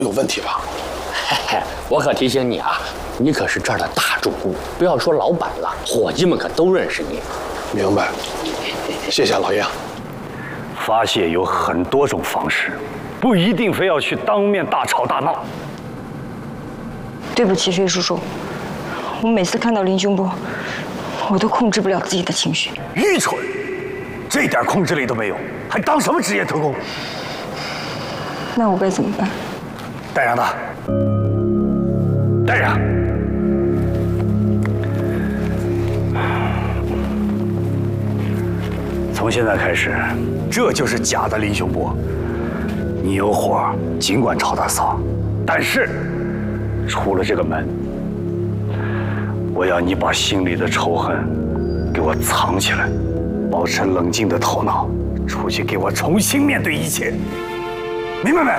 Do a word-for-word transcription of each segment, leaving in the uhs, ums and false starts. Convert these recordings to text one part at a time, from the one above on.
有问题吧？ 嘿嘿，我可提醒你啊，你可是这儿的大主顾，不要说老板了，伙计们可都认识你。 明白，谢谢老爷。 发泄有很多种方式，不一定非要去当面大吵大闹。 对不起，薛叔叔，我每次看到林凶波，我都控制不了自己的情绪。 愚蠢，这点控制力都没有，还当什么职业特工？ 那我该怎么办？ 带上他，带上。从现在开始，这就是假的林凶波。你有火，尽管朝他撒，但是出了这个门，我要你把心里的仇恨给我藏起来，保持冷静的头脑，出去给我重新面对一切，明白没？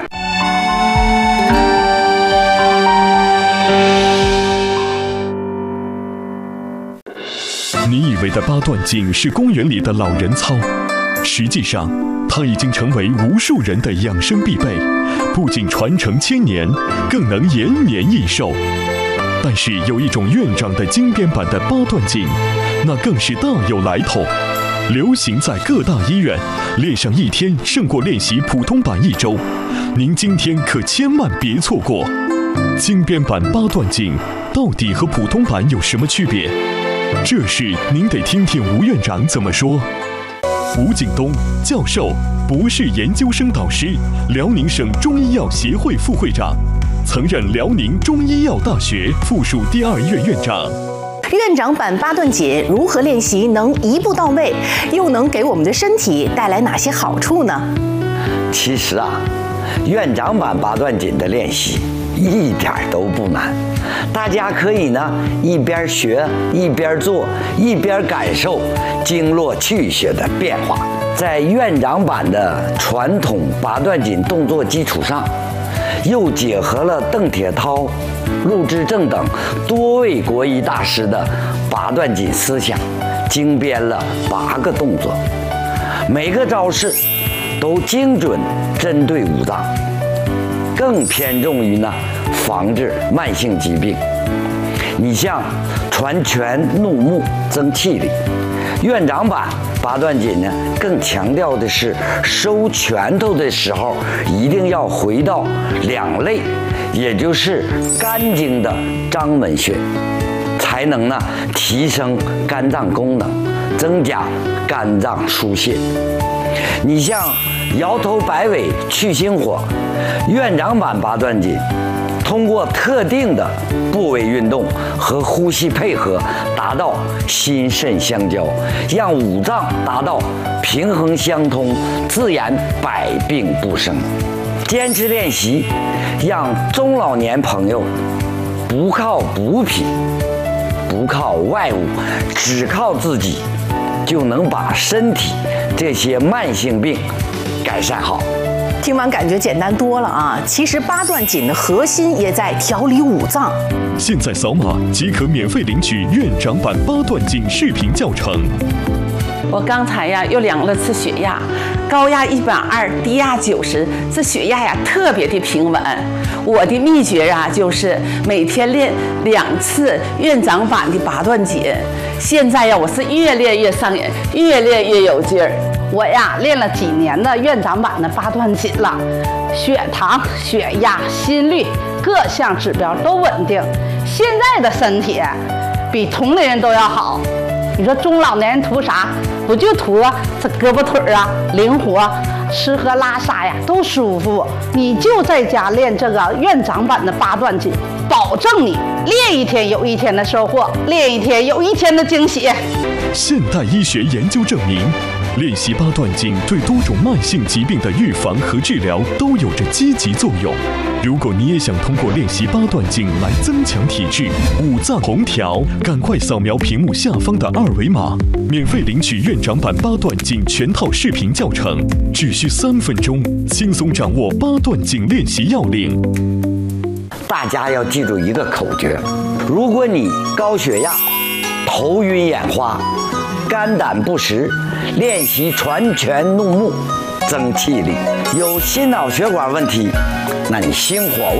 你以为的八段锦是公园里的老人操，实际上它已经成为无数人的养生必备，不仅传承千年，更能延年益寿。但是有一种院长的精编版的八段锦，那更是大有来头，流行在各大医院，练上一天胜过练习普通版一周。您今天可千万别错过。精编版八段锦到底和普通版有什么区别？这事您得听听吴院长怎么说。吴景东教授，博士研究生导师，辽宁省中医药协会副会长，曾任辽宁中医药大学附属第二院院长。 院长版八段锦如何练习能一步到位，又能给我们的身体带来哪些好处呢？ 其实啊，院长版八段锦的练习一点都不难，大家可以呢一边学一边做，一边感受经络气血的变化。在院长版的传统八段锦动作基础上，又结合了邓铁涛、陆志正等多位国医大师的八段锦思想，精编了八个动作，每个招式都精准针对五脏，更偏重于呢防治慢性疾病。你像传拳怒目增气力，院长版八段锦呢更强调的是收拳头的时候一定要回到两肋，也就是肝经的章门穴，才能呢提升肝脏功能，增加肝脏疏泄。你像摇头摆尾去心火，院长版八段锦通过特定的部位运动和呼吸配合，达到心肾相交，让五脏达到平衡相通，自然百病不生。坚持练习，让中老年朋友不靠补品，不靠外物，只靠自己，就能把身体这些慢性病改善好。 听完感觉简单多了啊！其实八段锦的核心也在调理五脏。 现在扫码即可免费领取院长版八段锦视频教程。 我刚才呀又量了次血压，高压一百二，低压九十，这血压呀特别的平稳。我的秘诀啊就是每天练两次院长版的八段锦。现在呀我是越练越上瘾，越练越有劲儿。我呀练了几年的院长版的八段锦了，血糖、血压、心率各项指标都稳定，现在的身体比同龄人都要好。你说中老年人图啥？不就图这胳膊腿啊灵活，吃喝拉撒呀都舒服。你就在家练这个院长版的八段锦，保证你练一天有一天的收获，练一天有一天的惊喜。 现代医学研究证明，练习八段锦对多种慢性疾病的预防和治疗都有着积极作用。如果你也想通过练习八段锦来增强体质、五脏同调，赶快扫描屏幕下方的二维码，免费领取院长版八段锦全套视频教程，只需三分钟，轻松掌握八段锦练习要领。 大家要记住一个口诀：如果你高血压、头晕眼花、肝胆不实，练习传拳怒目增气力；有心脑血管问题，那你心火旺。